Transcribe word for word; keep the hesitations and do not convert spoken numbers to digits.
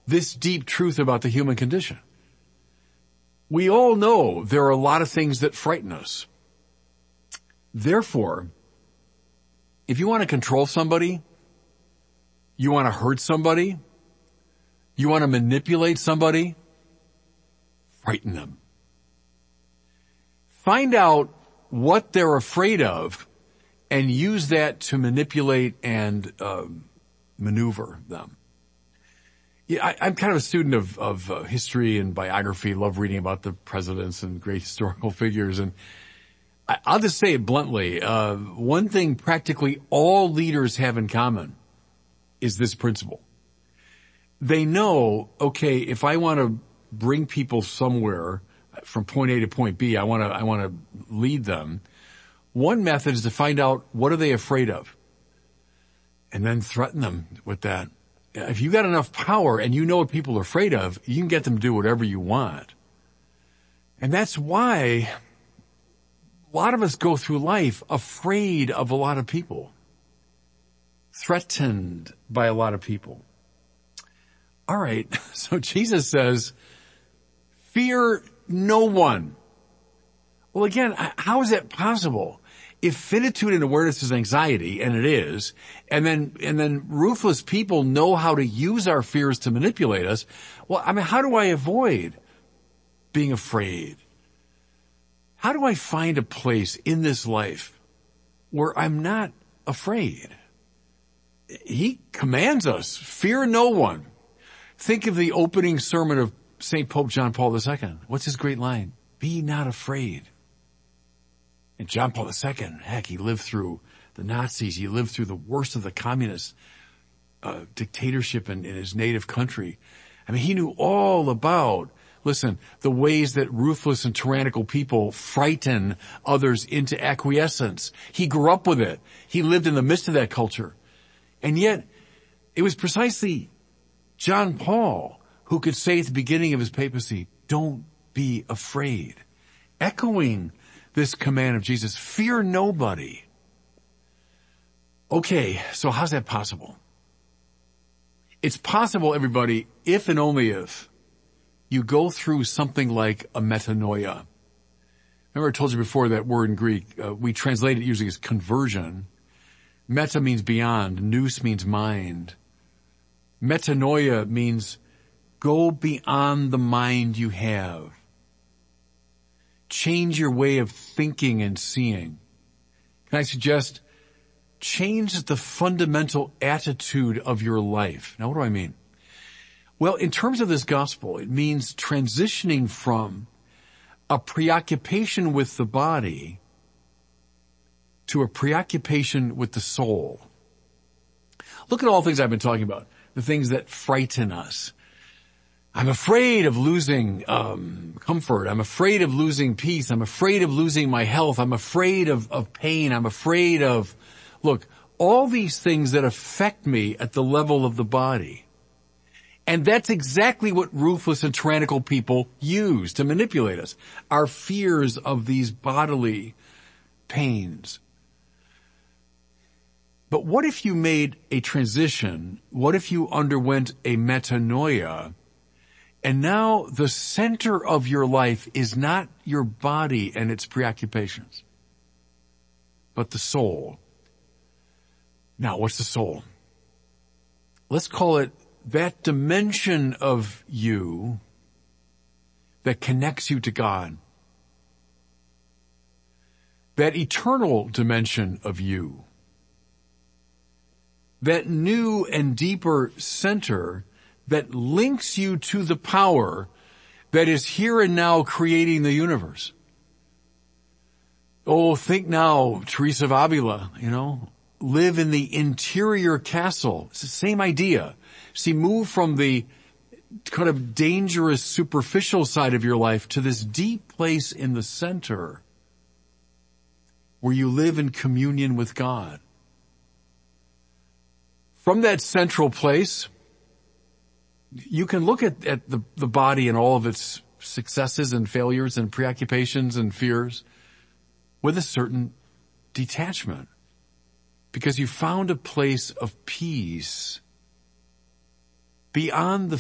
this deep truth about the human condition. We all know there are a lot of things that frighten us. Therefore, if you want to control somebody, you want to hurt somebody, you want to manipulate somebody, frighten them. Find out what they're afraid of and use that to manipulate and uh, maneuver them. Yeah, I, I'm kind of a student of, of uh, history and biography, love reading about the presidents and great historical figures. And I, I'll just say it bluntly. Uh, one thing practically all leaders have in common is this principle. They know, okay, if I want to bring people somewhere from point A to point B, I want to, I want to lead them. One method is to find out what are they afraid of and then threaten them with that. If you got enough power and you know what people are afraid of, you can get them to do whatever you want. And that's why a lot of us go through life afraid of a lot of people, threatened by a lot of people. All right, so Jesus says, fear no one. Well, again, how is that possible? If finitude and awareness is anxiety, and it is, and then, and then ruthless people know how to use our fears to manipulate us, well, I mean, how do I avoid being afraid? How do I find a place in this life where I'm not afraid? He commands us, fear no one. Think of the opening sermon of Saint Pope John Paul the Second. What's his great line? Be not afraid. And John Paul the Second, heck, he lived through the Nazis. He lived through the worst of the communist uh, dictatorship in, in his native country. I mean, he knew all about, listen, the ways that ruthless and tyrannical people frighten others into acquiescence. He grew up with it. He lived in the midst of that culture. And yet, it was precisely John Paul who could say at the beginning of his papacy, don't be afraid. Echoing this command of Jesus, fear nobody. Okay, so how's that possible? It's possible, everybody, if and only if you go through something like a metanoia. Remember I told you before that word in Greek, uh, we translate it usually as conversion. Meta means beyond, nous means mind. Metanoia means go beyond the mind you have. Change your way of thinking and seeing. Can I suggest change the fundamental attitude of your life? Now, what do I mean? Well, in terms of this gospel, it means transitioning from a preoccupation with the body to a preoccupation with the soul. Look at all the things I've been talking about, the things that frighten us. I'm afraid of losing um comfort. I'm afraid of losing peace. I'm afraid of losing my health. I'm afraid of, of pain. I'm afraid of, look, all these things that affect me at the level of the body. And that's exactly what ruthless and tyrannical people use to manipulate us. Our fears of these bodily pains. But what if you made a transition? What if you underwent a metanoia? And now the center of your life is not your body and its preoccupations, but the soul. Now, what's the soul? Let's call it that dimension of you that connects you to God. That eternal dimension of you. That new and deeper center that links you to the power that is here and now creating the universe. Oh, think now, Teresa of Avila, you know, live in the interior castle. It's the same idea. See, move from the kind of dangerous, superficial side of your life to this deep place in the center where you live in communion with God. From that central place, you can look at, at the, the body and all of its successes and failures and preoccupations and fears with a certain detachment because you found a place of peace beyond the